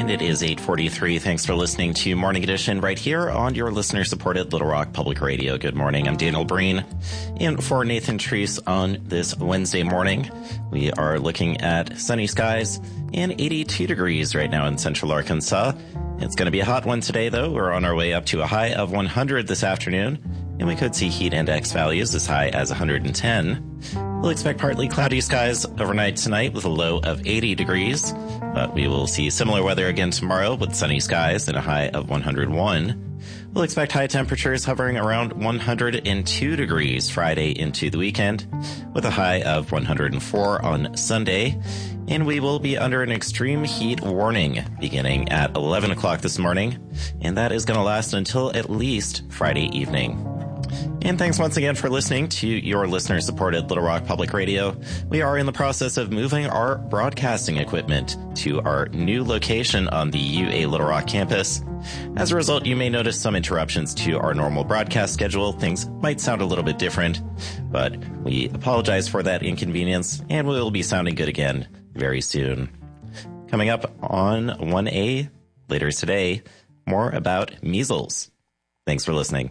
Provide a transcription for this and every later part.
And it is 8:43. Thanks for listening to Morning Edition right here on your listener-supported Little Rock Public Radio. Good morning. I'm Daniel Breen. In for Nathan Treese on this Wednesday morning, we are looking at sunny skies and 82 degrees right now in central Arkansas. It's going to be a hot one today, though. We're on our way up to a high of 100 this afternoon, and we could see heat index values as high as 110. We'll expect partly cloudy skies overnight tonight with a low of 80 degrees, but we will see similar weather again tomorrow with sunny skies and a high of 101. We'll expect high temperatures hovering around 102 degrees Friday into the weekend, with a high of 104 on Sunday. And we will be under an extreme heat warning beginning at 11 o'clock this morning, and that is going to last until at least Friday evening. And thanks once again for listening to your listener-supported Little Rock Public Radio. We are in the process of moving our broadcasting equipment to our new location on the UA Little Rock campus. As a result, you may notice some interruptions to our normal broadcast schedule. Things might sound a little bit different, but we apologize for that inconvenience, and we will be sounding good again very soon. Coming up on 1A later today, more about measles. Thanks for listening.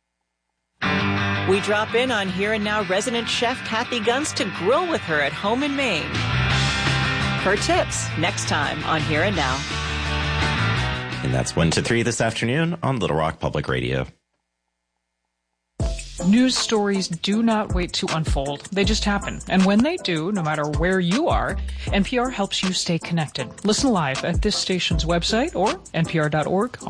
We drop in on Here and Now resident chef Kathy Guns to grill with her at home in Maine. Her tips next time on Here and Now. And that's 1 to 3 this afternoon on Little Rock Public Radio. News stories do not wait to unfold. They just happen. And when they do, no matter where you are, NPR helps you stay connected. Listen live at this station's website or npr.org.